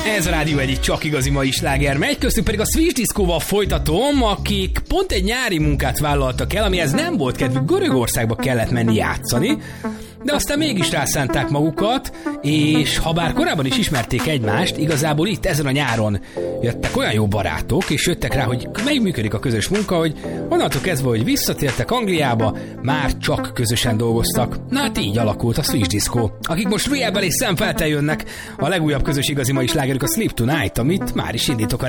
Ez a Rádió egyik csak igazi mai sláger megy, köztük pedig a Switch Disco-val folytatom, akik pont egy nyári munkát vállaltak el, amihez nem volt kedvük, Görögországba kellett menni játszani, de aztán mégis rászánták magukat, és ha bár korábban is ismerték egymást, igazából itt ezen a nyáron jöttek olyan jó barátok, és jöttek rá, hogy megműködik a közös munka, hogy onnantól kezdve, hogy visszatértek Angliába, már csak közösen dolgoztak. Na hát így alakult a Switch Disco, akik most Real-bel és Sam Feltel jönnek. A legújabb közös igazi mai slágerük a Sleep Tonight, amit már is indítok a